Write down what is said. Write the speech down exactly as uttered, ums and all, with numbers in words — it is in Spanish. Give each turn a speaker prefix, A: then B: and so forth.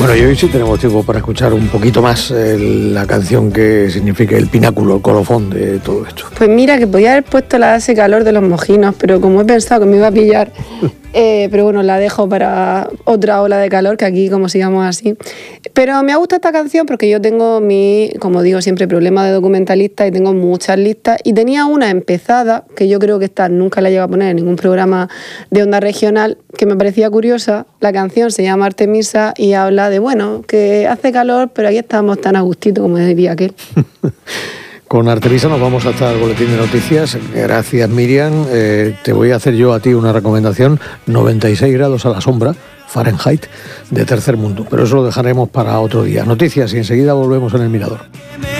A: Bueno, y hoy sí tenemos tiempo para escuchar un poquito más eh, la canción que significa el pináculo, el colofón de todo esto.
B: Pues mira, que podía haber puesto la Hace calor de los mojinos, pero como he pensado que me iba a pillar, eh, pero bueno, la dejo para otra ola de calor, que aquí como sigamos así. Pero me ha gustado esta canción porque yo tengo mi, como digo siempre, problema de documentalista y tengo muchas listas. Y tenía una empezada, que yo creo que esta nunca la llevo a poner en ningún programa de onda regional, que me parecía curiosa. La canción se llama Artemisa y habla de, bueno, que hace calor, pero aquí estamos tan a gustito, como diría aquel.
A: Con Artemisa nos vamos hasta el boletín de noticias. Gracias, Miriam. Eh, te voy a hacer yo a ti una recomendación. noventa y seis grados a la sombra, Fahrenheit, de tercer mundo. Pero eso lo dejaremos para otro día. Noticias y enseguida volvemos en El Mirador.